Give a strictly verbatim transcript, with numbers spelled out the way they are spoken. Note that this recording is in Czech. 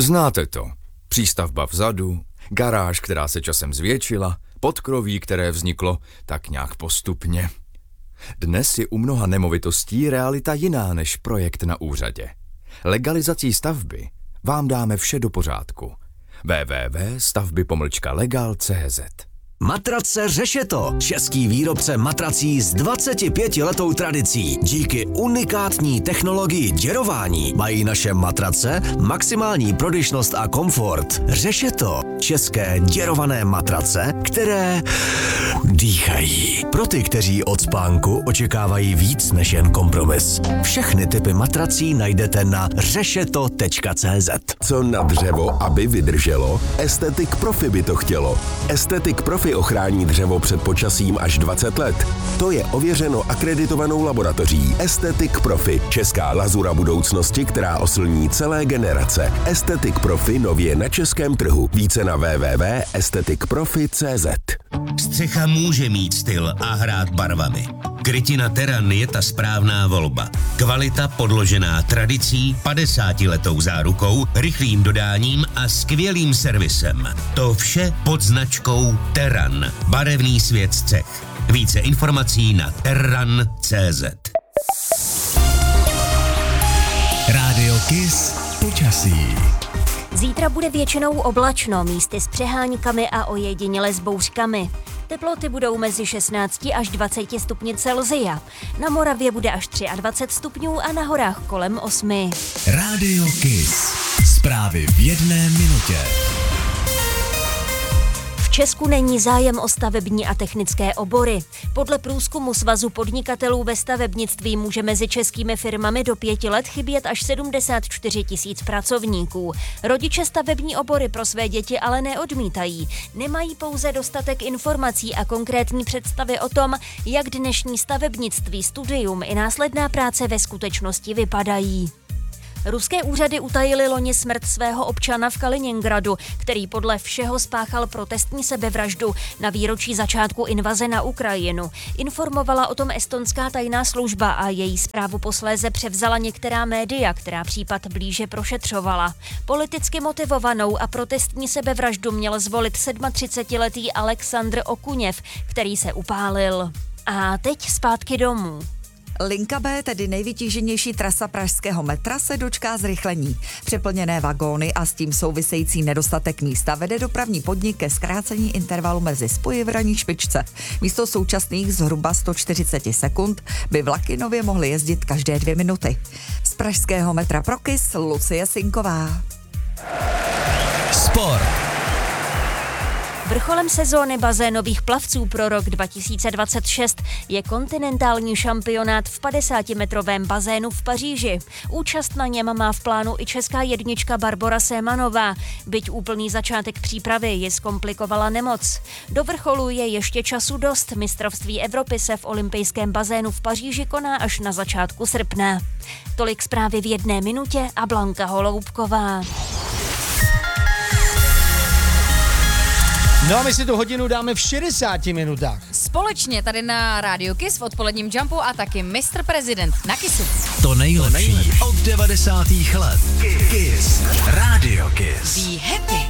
Znáte to. Přístavba vzadu, garáž, která se časem zvětšila, podkroví, které vzniklo tak nějak postupně. Dnes je u mnoha nemovitostí realita jiná než projekt na úřadě. Legalizací stavby vám dáme vše do pořádku. w w w tečka stavby pomlčka legal tečka c z Matrace Řešeto, český výrobce matrací s dvacetipětiletou tradicí. Díky unikátní technologii děrování mají naše matrace maximální prodyšnost a komfort. Řešeto, české děrované matrace, které dýchají. Pro ty, kteří od spánku očekávají víc než jen kompromis. Všechny typy matrací najdete na řešeto tečka c z. Co na dřevo, aby vydrželo? Aesthetic Profi by to chtělo. Aesthetic Profi ochrání dřevo před počasím až dvacet let. To je ověřeno akreditovanou laboratoří Aesthetic Profi, česká lazura budoucnosti, která oslní celé generace. Aesthetic Profi nově na českém trhu. Více na w w w tečka aesthetic profi tečka c z. Střecha může mít styl a hrát barvami. Krytina Terran je ta správná volba. Kvalita podložená tradicí, padesátiletou zárukou, rychlým dodáním a skvělým servisem. To vše pod značkou Terran. Barevný svět střech. Více informací na terran tečka c z. Rádio Kiss počasí. Zítra bude většinou oblačno, místy s přeháňkami a ojediněle s bouřkami. Teploty budou mezi šestnácti až dvaceti stupni Celsia. Na Moravě bude až dvacet tři stupňů a na horách kolem osmi. Rádio Kiss. Zprávy v jedné minutě. V Česku není zájem o stavební a technické obory. Podle průzkumu Svazu podnikatelů ve stavebnictví může mezi českými firmami do pěti let chybět až sedmdesát čtyři tisíc pracovníků. Rodiče stavební obory pro své děti ale neodmítají. Nemají pouze dostatek informací a konkrétní představy o tom, jak dnešní stavebnictví, studium i následná práce ve skutečnosti vypadají. Ruské úřady utajily loni smrt svého občana v Kaliningradu, který podle všeho spáchal protestní sebevraždu na výročí začátku invaze na Ukrajinu. Informovala o tom estonská tajná služba a její zprávu posléze převzala některá média, která případ blíže prošetřovala. Politicky motivovanou a protestní sebevraždu měl zvolit třicetisedmiletý Alexandr Okuněv, který se upálil. A teď zpátky domů. Linka B, tedy nejvytíženější trasa pražského metra, se dočká zrychlení. Přeplněné vagóny a s tím související nedostatek místa vede dopravní podnik ke zkrácení intervalu mezi spoji v ranní špičce. Místo současných zhruba sto čtyřicet sekund by vlaky nově mohly jezdit každé dvě minuty. Z pražského metra pro Kiss Lucie Sinková. Sport. Vrcholem sezóny bazénových plavců pro rok dva tisíce dvacet šest je kontinentální šampionát v padesátimetrovém bazénu v Paříži. Účast na něm má v plánu i česká jednička Barbora Sémanová, byť úplný začátek přípravy ji zkomplikovala nemoc. Do vrcholu je ještě času dost, mistrovství Evropy se v olympijském bazénu v Paříži koná až na začátku srpna. Tolik zprávy v jedné minutě a Blanka Holoubková. No a my si tu hodinu dáme v šedesáti minutách. Společně tady na Radio Kiss v odpoledním Jumpu a taky mistr Prezident na Kissu. To nejlepší, to nejlepší od devadesátých let. Kiss. Radio Kiss. Be happy.